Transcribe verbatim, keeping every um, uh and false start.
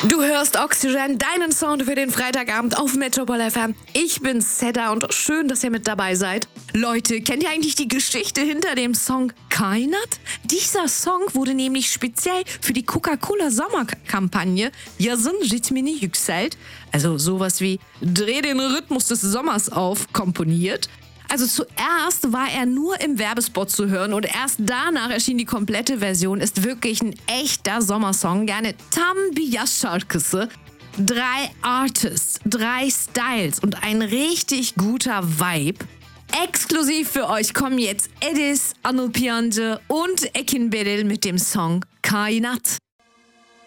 Du hörst Oxygen, deinen Sound für den Freitagabend auf Metropol F M. Ich bin Seda und schön, dass ihr mit dabei seid. Leute, kennt ihr eigentlich die Geschichte hinter dem Song Kainat? Dieser Song wurde nämlich speziell für die Coca-Cola Sommerkampagne Yazın ritmini yükselt, also sowas wie Dreh den Rhythmus des Sommers auf, komponiert. Also zuerst war er nur im Werbespot zu hören und erst danach erschien die komplette Version. Ist wirklich ein echter Sommersong. Gerne tam bir yaz şarkısı. Drei Artists, drei Styles und ein richtig guter Vibe. Exklusiv für euch kommen jetzt Edis, Anıl Piyancı und Ekin Beril mit dem Song Kainat.